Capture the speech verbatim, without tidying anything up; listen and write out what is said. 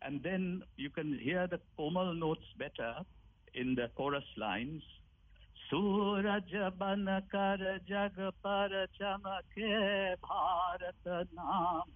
and then you can hear the Komal notes better in the chorus lines. Suraj ban kar jag par chamake Bharat naam